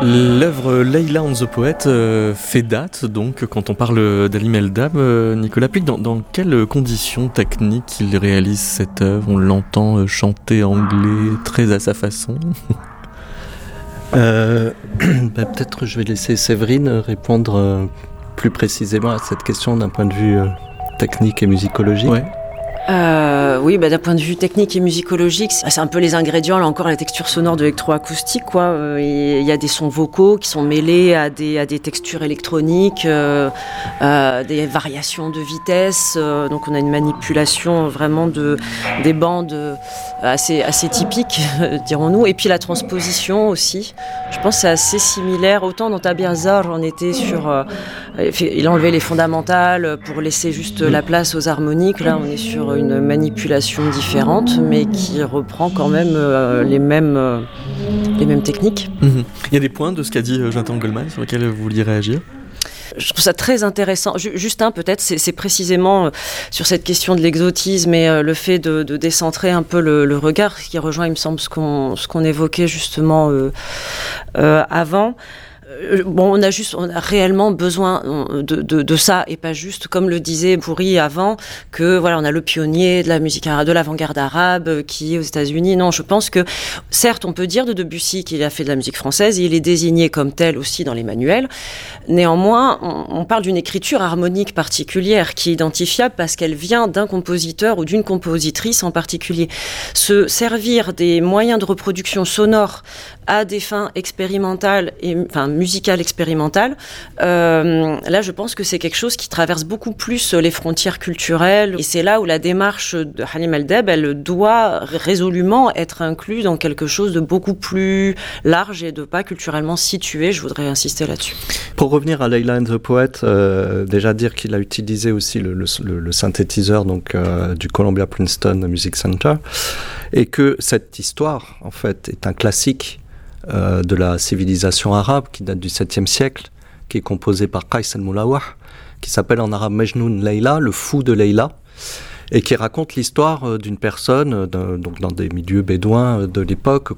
L'œuvre Leila and the Poet fait date, donc, quand on parle d'Halim El-Dab. Nicolas Puig, dans quelles conditions techniques il réalise cette œuvre? On l'entend chanter anglais très à sa façon. Peut-être je vais laisser Séverine répondre plus précisément à cette question d'un point de vue technique et musicologique. Ouais. Oui, d'un point de vue technique et musicologique, c'est un peu les ingrédients, là encore, la texture sonore de l'électroacoustique, quoi. Il y a des sons vocaux qui sont mêlés à des textures électroniques, des variations de vitesse. Donc on a une manipulation vraiment des bandes assez typiques, dirons-nous. Et puis la transposition aussi. Je pense que c'est assez similaire. Autant dans Tabiazar, on était sur... il a enlevé les fondamentales pour laisser juste la place aux harmoniques. Là, on est sur une manipulation différente, mais qui reprend quand même les mêmes techniques. Il y a des points de ce qu'a dit Jonathan Goldman sur lesquels vous vouliez réagir? Je trouve ça très intéressant. Juste peut-être, c'est précisément sur cette question de l'exotisme et le fait de décentrer un peu le regard, ce qui rejoint, il me semble, ce qu'on évoquait justement avant. On a réellement besoin de ça, et pas juste, comme le disait Bourri avant, que voilà, on a le pionnier de la musique arabe, de l'avant-garde arabe qui est aux États-Unis. Non, je pense que certes, on peut dire de Debussy qu'il a fait de la musique française, il est désigné comme tel aussi dans les manuels. Néanmoins, on parle d'une écriture harmonique particulière qui est identifiable parce qu'elle vient d'un compositeur ou d'une compositrice en particulier. Se servir des moyens de reproduction sonore à des fins expérimentales musicales expérimentales, là je pense que c'est quelque chose qui traverse beaucoup plus les frontières culturelles, et c'est là où la démarche de Halim El-Dab, elle doit résolument être inclue dans quelque chose de beaucoup plus large et de pas culturellement situé. Je voudrais insister là-dessus. Pour revenir à Leila and the Poet, déjà dire qu'il a utilisé aussi le synthétiseur du Columbia Princeton Music Center, et que cette histoire en fait est un classique de la civilisation arabe qui date du 7e siècle, qui est composé par Qais al-Mulawah, qui s'appelle en arabe Majnoun Leila, le fou de Leila, et qui raconte l'histoire d'une personne, donc dans des milieux bédouins de l'époque,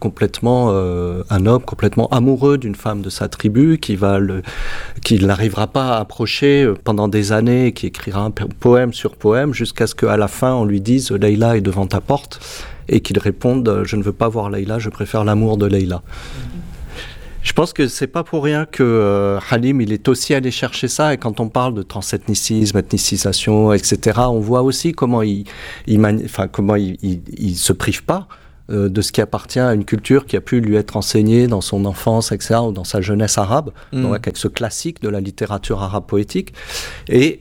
un homme complètement amoureux d'une femme de sa tribu, qui n'arrivera pas à approcher pendant des années, et qui écrira un poème sur poème, jusqu'à ce qu'à la fin on lui dise « Leila est devant ta porte », et qu'il réponde « Je ne veux pas voir Leila, je préfère l'amour de Leila ». Je pense que c'est pas pour rien que Halim, il est aussi allé chercher ça, et quand on parle de transethnicisme, ethnicisation, etc., on voit aussi comment il se prive pas de ce qui appartient à une culture qui a pu lui être enseignée dans son enfance, etc., ou dans sa jeunesse arabe, donc avec ce classique de la littérature arabe poétique, et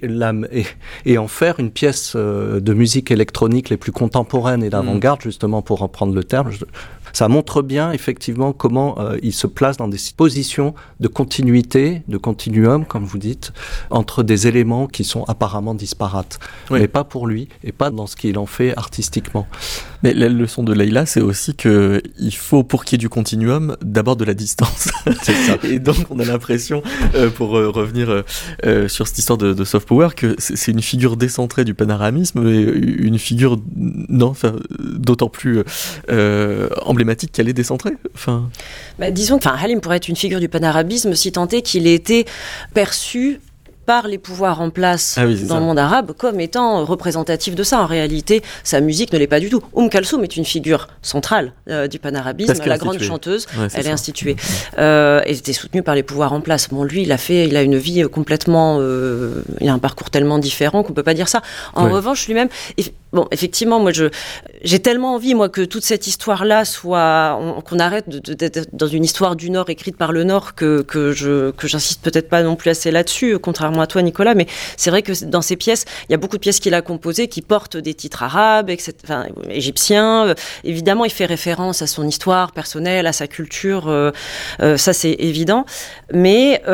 en faire une pièce de musique électronique les plus contemporaines et d'avant-garde, justement, pour reprendre le terme. Ça montre bien, effectivement, comment il se place dans des positions de continuité, de continuum, comme vous dites, entre des éléments qui sont apparemment disparates. Oui. Mais pas pour lui, et pas dans ce qu'il en fait artistiquement. Mais la leçon de Leila, c'est aussi qu'il faut, pour qu'il y ait du continuum, d'abord de la distance. C'est ça. Et donc, on a l'impression, pour revenir sur cette histoire de soft power, que c'est une figure décentrée du panaramisme, et une figure, d'autant plus emblématique qu'elle est décentrée. Disons que Halim pourrait être une figure du panarabisme si tant est qu'il ait été perçu par les pouvoirs en place dans le monde arabe comme étant représentatif de ça. En réalité, sa musique ne l'est pas du tout. Kalsoum est une figure centrale du panarabisme, la grande chanteuse, elle est instituée. Elle était soutenue par les pouvoirs en place. Bon, lui, il a une vie complètement... il a un parcours tellement différent qu'on ne peut pas dire ça. En revanche, lui-même... effectivement, moi, j'ai tellement envie, moi, que toute cette histoire-là qu'on arrête d'être dans une histoire du Nord écrite par le Nord, que j'insiste peut-être pas non plus assez là-dessus, contrairement à toi, Nicolas, mais c'est vrai que dans ces pièces, il y a beaucoup de pièces qu'il a composées qui portent des titres arabes, égyptiens. Évidemment, il fait référence à son histoire personnelle, à sa culture, ça c'est évident. Mais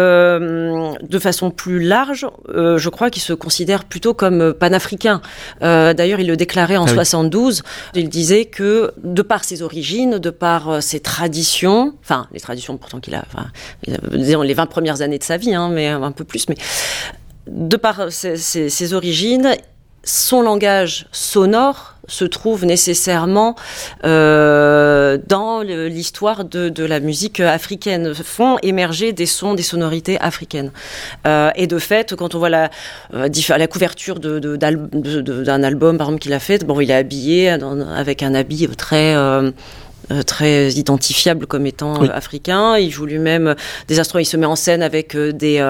de façon plus large, je crois qu'il se considère plutôt comme panafricain. D'ailleurs, il le déclarait en 72. Il disait que, de par ses origines, de par ses traditions, les traditions pourtant qu'il a, disons les 20 premières années de sa vie, mais un peu plus, mais de par ses origines, son langage sonore se trouve nécessairement dans l'histoire de la musique africaine, font émerger des sons, des sonorités africaines. Et de fait, quand on voit la couverture d'un album, par exemple, qu'il a fait, bon, il est habillé avec un habit très identifiable comme étant africain. Il joue lui-même des instruments. Il se met en scène avec des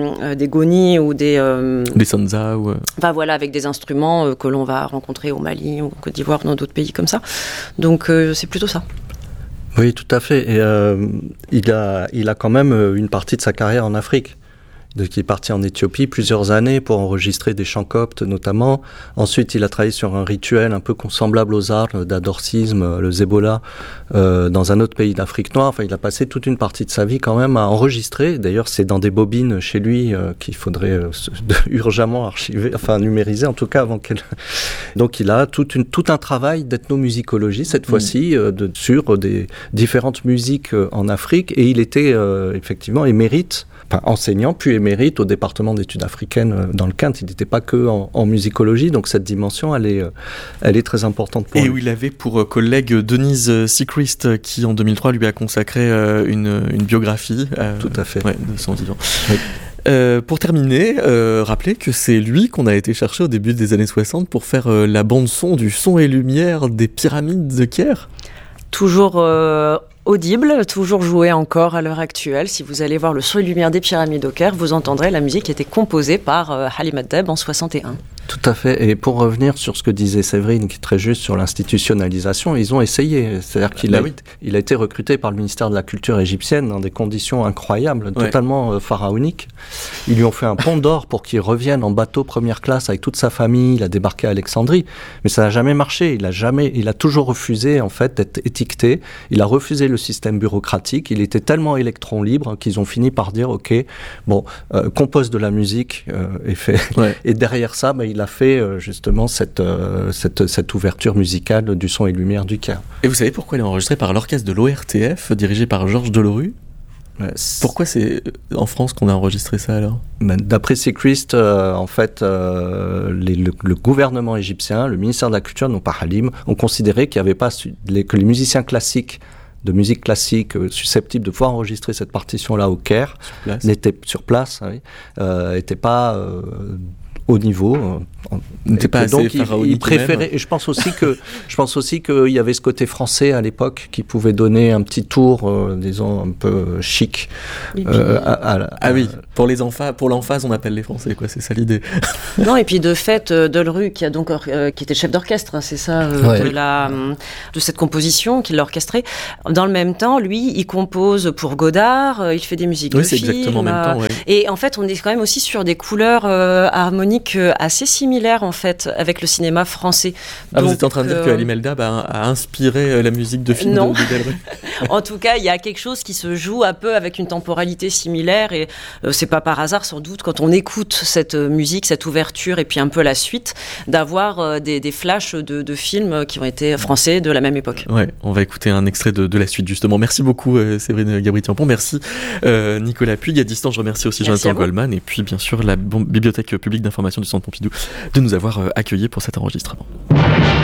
goni ou des sanza ou enfin voilà, avec des instruments que l'on va rencontrer au Mali ou en Côte d'Ivoire, dans d'autres pays comme ça. Donc c'est plutôt ça. Oui, tout à fait. Et il a quand même une partie de sa carrière en Afrique. Donc, il est parti en Éthiopie plusieurs années pour enregistrer des chants coptes notamment. Ensuite, il a travaillé sur un rituel un peu semblable aux arts d'adorcisme, le zébola, dans un autre pays d'Afrique noire. Enfin, il a passé toute une partie de sa vie quand même à enregistrer. D'ailleurs, c'est dans des bobines chez lui qu'il faudrait urgemment archiver, enfin numériser en tout cas avant qu'elle... Donc, il a tout un travail d'ethnomusicologie cette fois-ci sur des différentes musiques en Afrique. Et il était effectivement émérite, enseignant puis émérite au département d'études africaines dans le Kent. Il n'était pas que en musicologie, donc cette dimension elle est très importante pour lui. Et où il avait pour collègue Denise Sechrist qui en 2003 lui a consacré une biographie tout à fait. De son vivant. Oui. Pour terminer, rappelez que c'est lui qu'on a été chercher au début des années 60 pour faire la bande-son du Son et Lumière des Pyramides de Caire. Toujours audible, toujours joué encore à l'heure actuelle. Si vous allez voir le Son et Lumière des Pyramides au Caire, vous entendrez la musique qui a été composée par Halim Adeb en 61. Tout à fait. Et pour revenir sur ce que disait Séverine, qui est très juste sur l'institutionnalisation, ils ont essayé. C'est-à-dire qu'il a été recruté par le ministère de la Culture égyptienne dans des conditions incroyables, totalement pharaoniques. Ils lui ont fait un pont d'or pour qu'il revienne en bateau première classe avec toute sa famille. Il a débarqué à Alexandrie. Mais ça n'a jamais marché. Il a toujours refusé, en fait, d'être étiqueté. Il a refusé le système bureaucratique. Il était tellement électron libre qu'ils ont fini par dire, OK, bon, compose de la musique et fait. Ouais. Et derrière ça, il a fait justement cette ouverture musicale du Son et Lumière du Caire. Et vous savez pourquoi il est enregistré par l'orchestre de l'ORTF, dirigé par Georges Delerue ? Pourquoi c'est en France qu'on a enregistré ça alors ? D'après Sechrist, en fait, le gouvernement égyptien, le ministère de la Culture, non pas Halim, ont considéré qu'il n'y avait pas que les musiciens classiques de musique classique susceptibles de pouvoir enregistrer cette partition-là au Caire n'étaient sur place, n'étaient pas au niveau, n'était pas assez donc il préférait. Et je pense aussi qu'il y avait ce côté français à l'époque qui pouvait donner un petit tour, disons un peu chic. Oui, pour l'emphase on appelle les Français, quoi. C'est ça l'idée. Non, et puis de fait, Delerue qui était chef d'orchestre, c'est ça, de cette composition qu'il l'a orchestrée. Dans le même temps, lui, il compose pour Godard, il fait des musiques de films. Exactement en même temps. Ouais. Et en fait, on est quand même aussi sur des couleurs harmoniques assez similaires en fait avec le cinéma français. Donc, vous êtes en train de dire que Halim Eldab a inspiré la musique de films de Delerue. En tout cas, il y a quelque chose qui se joue un peu avec une temporalité similaire et c'est pas par hasard sans doute quand on écoute cette musique, cette ouverture et puis un peu la suite, d'avoir des flashs de films qui ont été français de la même époque. Ouais, on va écouter un extrait de la suite justement. Merci beaucoup Séverine Gabri-Tiampon, merci Nicolas Puig. À distance, je remercie aussi Jonathan Goldman et puis bien sûr la Bibliothèque publique d'information du Centre Pompidou de nous avoir accueillis pour cet enregistrement.